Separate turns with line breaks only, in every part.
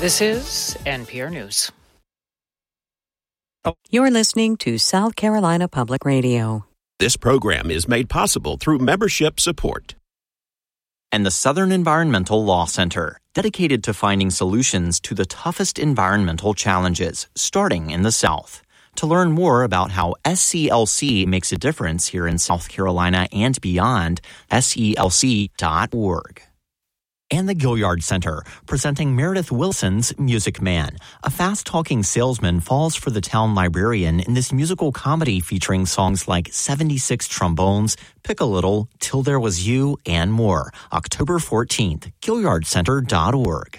This is NPR News.
You're listening to South Carolina Public Radio.
This program is made possible through membership support.
And the Southern Environmental Law Center, dedicated to finding solutions to the toughest environmental challenges, starting in the South. To learn more about how SCLC makes a difference here in South Carolina and beyond, SELC.org. And the Gilliard Center, presenting Meredith Wilson's Music Man. A fast-talking salesman falls for the town librarian in this musical comedy featuring songs like 76 Trombones, Pick a Little, Till There Was You, and more. October 14th, GilliardCenter.org.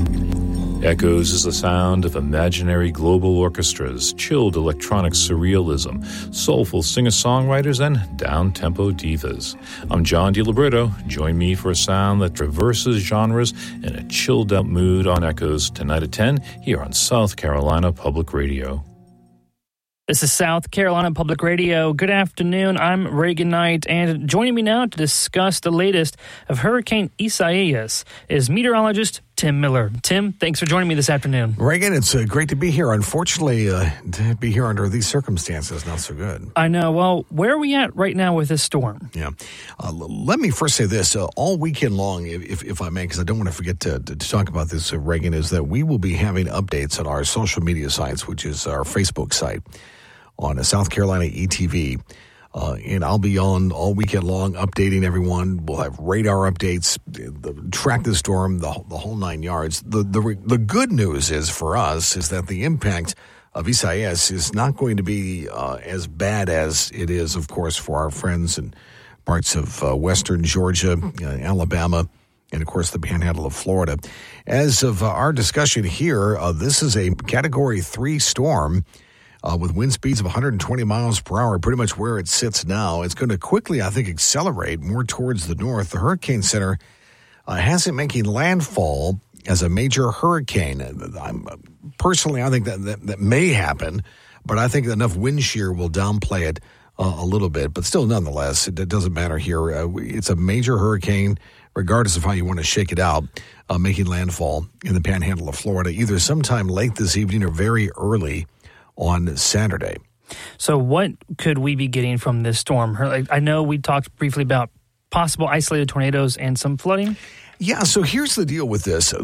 Echoes is the sound of imaginary global orchestras, chilled electronic surrealism, soulful singer-songwriters, and down-tempo divas. I'm John DiLibretto. Join me for a sound that traverses genres in a chilled-out mood on Echoes tonight at 10 here on South Carolina Public Radio.
This is South Carolina Public Radio. Good afternoon. I'm Reagan Knight, and joining me now to discuss the latest of Hurricane Isaias is meteorologist Tim Miller. Tim, thanks for joining me this afternoon.
Reagan, it's great to be here. Unfortunately, to be here under these circumstances, not so good.
I know. Well, where are we at right now with this storm?
Yeah. Let me first say this. All weekend long, if I may, because I don't want to forget to talk about this, Reagan, is that we will be having updates on our social media sites, which is our Facebook site, on South Carolina ETV. And I'll be on all weekend long updating everyone. We'll have radar updates, track the storm, the whole 9 yards. The good news is for us is that the impact of Isaias is not going to be as bad as it is, of course, for our friends in parts of western Georgia, Alabama, and, of course, the panhandle of Florida. As of our discussion here, this is a Category 3 storm, with wind speeds of 120 miles per hour, pretty much where it sits now. It's going to quickly, I think, accelerate more towards the north. The Hurricane Center has it making landfall as a major hurricane. Personally, I think that may happen, but I think enough wind shear will downplay it a little bit. But still, nonetheless, it doesn't matter here. It's a major hurricane, regardless of how you want to shake it out, making landfall in the panhandle of Florida, either sometime late this evening or very early on Saturday.
So what could we be getting from this storm? I know we talked briefly about possible isolated tornadoes and some flooding.
Yeah, so here's the deal with this.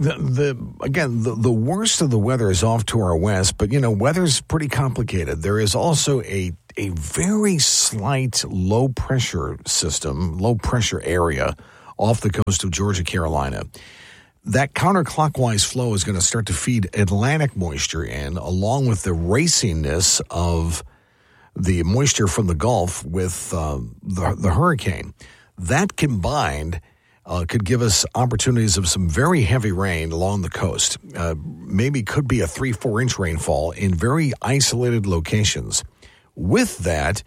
The worst of the weather is off to our west, but, weather's pretty complicated. There is also a very slight low-pressure area off the coast of Georgia, Carolina. That counterclockwise flow is going to start to feed Atlantic moisture in, along with the raciness of the moisture from the Gulf with the hurricane. That combined could give us opportunities of some very heavy rain along the coast. Maybe could be a 3-4 inch rainfall in very isolated locations. With that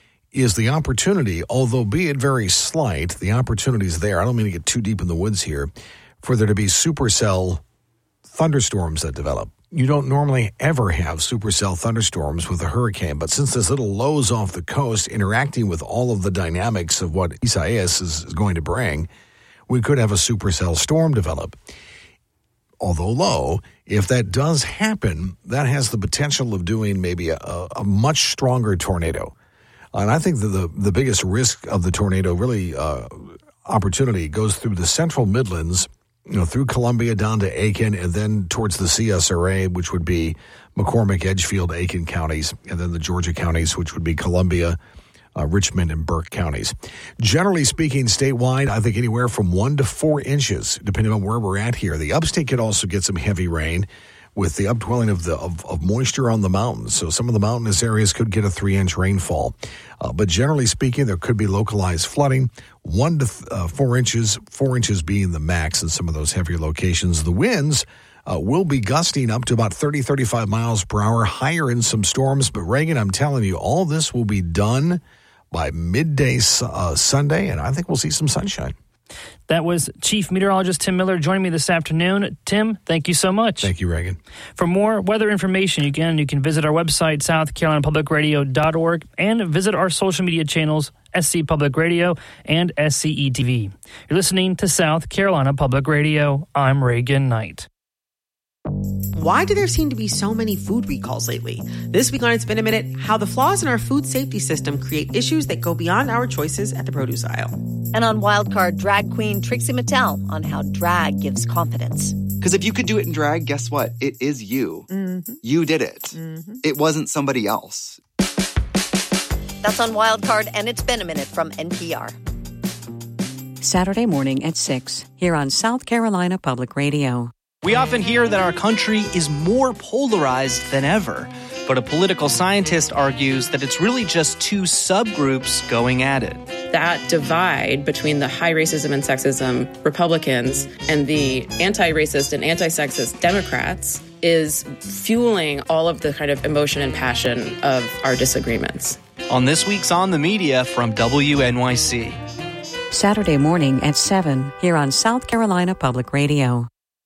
is the opportunity, although be it very slight, the opportunity is there. I don't mean to get too deep in the woods here, for there to be supercell thunderstorms that develop. You don't normally ever have supercell thunderstorms with a hurricane, but since this little low's off the coast interacting with all of the dynamics of what Isaias is going to bring, we could have a supercell storm develop. Although low, if that does happen, that has the potential of doing maybe a much stronger tornado. And I think that the biggest risk of the tornado really opportunity goes through the central Midlands, through Columbia down to Aiken, and then towards the CSRA, which would be McCormick, Edgefield, Aiken counties, and then the Georgia counties, which would be Columbia, Richmond, and Burke counties. Generally speaking, statewide, I think anywhere from 1 to 4 inches, depending on where we're at here. The upstate could also get some heavy rain with the upwelling of moisture on the mountains. So some of the mountainous areas could get a 3-inch rainfall. But generally speaking, there could be localized flooding, 1 to 4 inches, 4 inches being the max in some of those heavier locations. The winds will be gusting up to about 30, 35 miles per hour, higher in some storms. But Reagan, I'm telling you, all this will be done by midday Sunday, and I think we'll see some sunshine.
That was Chief Meteorologist Tim Miller joining me this afternoon. Tim, thank you so much.
Thank you, Reagan.
For more weather information, you can visit our website, southcarolinapublicradio.org, and visit our social media channels, SC Public Radio and SCETV. You're listening to South Carolina Public Radio. I'm Reagan Knight.
Why do there seem to be so many food recalls lately? This week on It's Been a Minute, how the flaws in our food safety system create issues that go beyond our choices at the produce aisle.
And on Wildcard, drag queen Trixie Mattel on how drag gives confidence.
Because if you could do it in drag, guess what? It is you. Mm-hmm. You did it. Mm-hmm. It wasn't somebody else.
That's on Wildcard, and It's Been a Minute from NPR.
Saturday morning at 6 here on South Carolina Public Radio.
We often hear that our country is more polarized than ever, but a political scientist argues that it's really just two subgroups going at it.
That divide between the high racism and sexism Republicans and the anti-racist and anti-sexist Democrats is fueling all of the kind of emotion and passion of our disagreements.
On this week's On the Media from WNYC.
Saturday morning at 7 here on South Carolina Public Radio.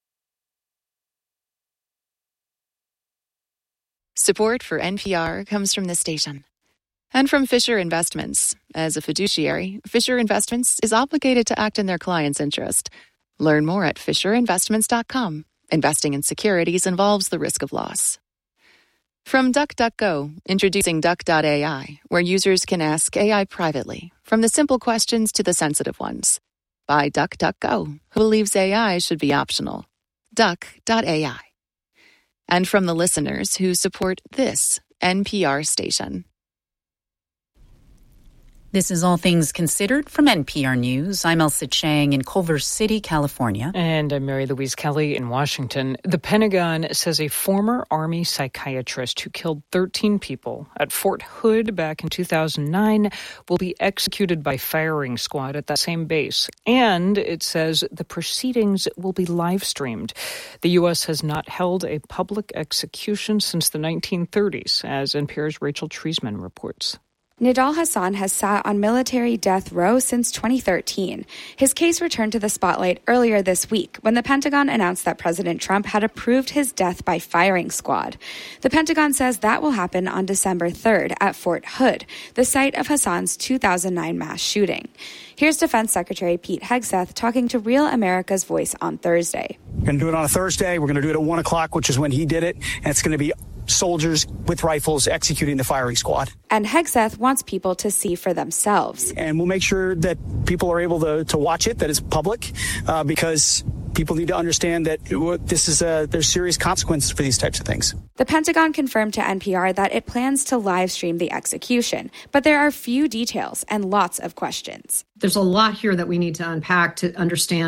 Support for NPR comes from this station and from Fisher Investments. As a fiduciary, Fisher Investments is obligated to act in their client's interest. Learn more at fisherinvestments.com. Investing in securities involves the risk of loss. From DuckDuckGo, introducing Duck.ai, where users can ask AI privately, from the simple questions to the sensitive ones. By DuckDuckGo, who believes AI should be optional. Duck.ai. And from the listeners who support this NPR station.
This is All Things Considered from NPR News. I'm Elsa Chang in Culver City, California.
And I'm Mary Louise Kelly in Washington. The Pentagon says a former Army psychiatrist who killed 13 people at Fort Hood back in 2009 will be executed by firing squad at that same base. And it says the proceedings will be live streamed. The U.S. has not held a public execution since the 1930s, as NPR's Rachel Treisman reports.
Nidal Hasan has sat on military death row since 2013. His case returned to the spotlight earlier this week when the Pentagon announced that President Trump had approved his death by firing squad. The Pentagon says that will happen on December 3rd at Fort Hood, the site of Hasan's 2009 mass shooting. Here's Defense Secretary Pete Hegseth talking to Real America's Voice on Thursday.
We're going to do it on a Thursday. We're going to do it at 1 o'clock, which is when he did it. And it's going to be soldiers with rifles executing the firing squad.
And Hegseth wants people to see for themselves.
And we'll make sure that people are able to watch it, that it's public, because people need to understand that there's serious consequences for these types of things.
The Pentagon confirmed to NPR that it plans to live stream the execution, but there are few details and lots of questions.
There's a lot here that we need to unpack to understand